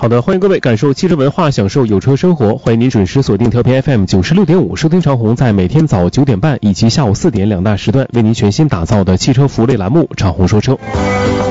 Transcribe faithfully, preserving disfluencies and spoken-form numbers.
好的，欢迎各位感受汽车文化，享受有车生活。欢迎您准时锁定调频 F M 九十六点五，收听长虹在每天早九点半以及下午四点两大时段为您全新打造的汽车服务类栏目《长虹说车》。